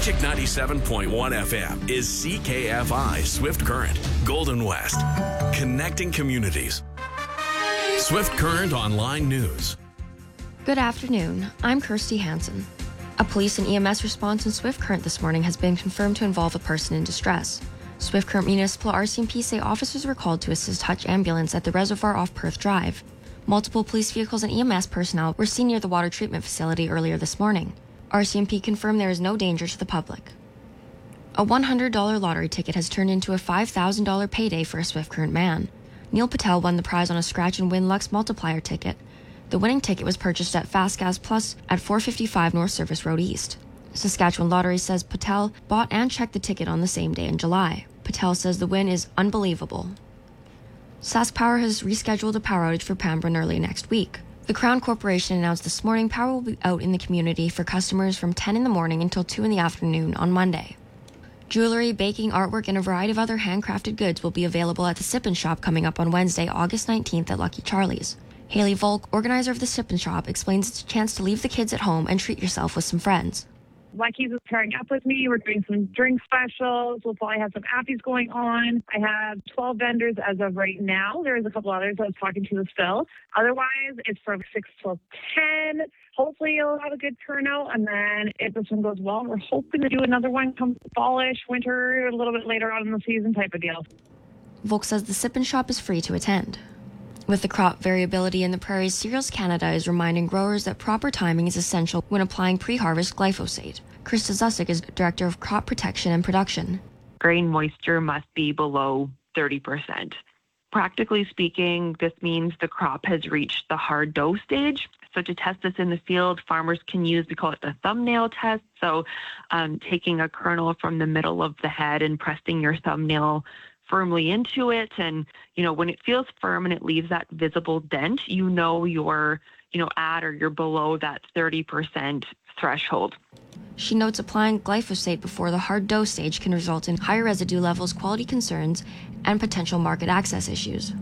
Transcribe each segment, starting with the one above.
Magic 97.1 FM is CKFI Swift Current, Golden West. Connecting communities. Swift Current Online News. Good afternoon. I'm Kirsty Hansen. A police and EMS response in Swift Current this morning has been confirmed to involve a person in distress. Swift Current Municipal RCMP say officers were called to assist Hutch Ambulance at the reservoir off Perth Drive. Multiple police vehicles and EMS personnel were seen near the water treatment facility earlier this morning. RCMP confirmed there is no danger to the public. A $100 lottery ticket has turned into a $5,000 payday for a Swift Current man. Neil Patel won the prize on a scratch and win Lux multiplier ticket. The winning ticket was purchased at Fast Gas Plus at 455 North Service Road East. Saskatchewan Lottery says Patel bought and checked the ticket on the same day in July. Patel says the win is unbelievable. Sask Power has rescheduled a power outage for Pembroke early next week. The Crown Corporation announced this morning power will be out in the community for customers from 10 in the morning until 2 in the afternoon on Monday. Jewelry, baking, artwork, and a variety of other handcrafted goods will be available at the Sip & Shop coming up on Wednesday, August 19th at Lucky Charlie's. Haley Volk, organizer of the Sip & Shop, explains it's a chance to leave the kids at home and treat yourself with some friends. Lucky's is pairing up with me. We're doing some drink specials. We'll probably have some appies going on. I have 12 vendors as of right now. There's a couple others I was talking to still. Otherwise, it's from 6 till 10. Hopefully, you'll have a good turnout. And then if this one goes well, we're hoping to do another one come fallish, winter, a little bit later on in the season type of deal. Volk says the Sip & Shop is free to attend. With the crop variability in the prairies, Cereals Canada is reminding growers that proper timing is essential when applying pre-harvest glyphosate. Krista Zusick is Director of Crop Protection and Production. Grain moisture must be below 30%. Practically speaking, this means the crop has reached the hard dough stage. So to test this in the field, farmers can use, we call it the thumbnail test. So taking a kernel from the middle of the head and pressing your thumbnail firmly into it. And, when it feels firm and it leaves that visible dent, you're, at or you're below that 30% threshold. She notes applying glyphosate before the hard dough stage can result in higher residue levels, quality concerns, and potential market access issues.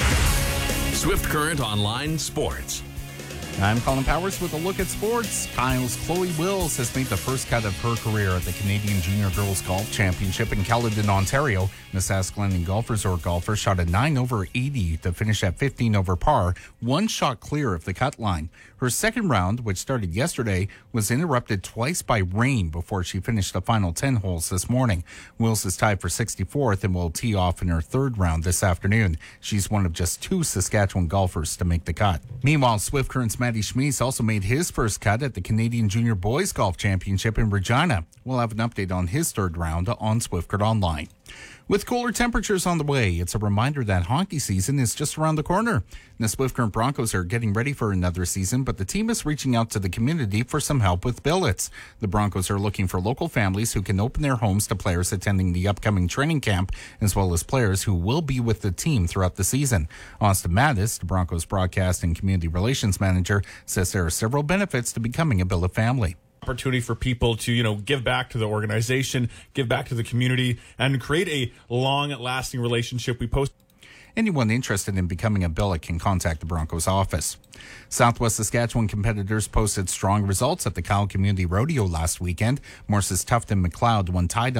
Swift Current Online Sports. I'm Colin Powers with a look at sports. Kyle's Chloe Wills has made the first cut of her career at the Canadian Junior Girls Golf Championship in Caledon, Ontario. The Sask Glennon Golf Resort golfer shot a 9 over 80 to finish at 15 over par, one shot clear of the cut line. Her second round, which started yesterday, was interrupted twice by rain before she finished the final 10 holes this morning. Wills is tied for 64th and will tee off in her third round this afternoon. She's one of just 2 Saskatchewan golfers to make the cut. Meanwhile, Swift Current's Matty Schmees also made his first cut at the Canadian Junior Boys Golf Championship in Regina. We'll have an update on his third round on Swift Current Online. With cooler temperatures on the way, it's a reminder that hockey season is just around the corner. The Swift Current Broncos are getting ready for another season, but the team is reaching out to the community for some help with billets. The Broncos are looking for local families who can open their homes to players attending the upcoming training camp, as well as players who will be with the team throughout the season. Austin Mattis, the Broncos broadcast and community relations manager, says there are several benefits to becoming a billet family. Opportunity for people to, give back to the organization, give back to the community, and create a long-lasting relationship. We post. Anyone interested in becoming a billet can contact the Broncos office. Southwest Saskatchewan competitors posted strong results at the Kyle Community Rodeo last weekend. Morse's Tufton McLeod won tie